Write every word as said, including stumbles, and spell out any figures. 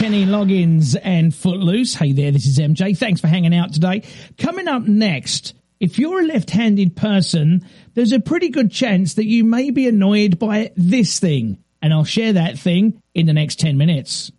Kenny Loggins and Footloose. Hey there, this is M J. Thanks for hanging out today. Coming up next, if you're a left-handed person, there's a pretty good chance that you may be annoyed by this thing. And I'll share that thing in the next ten minutes.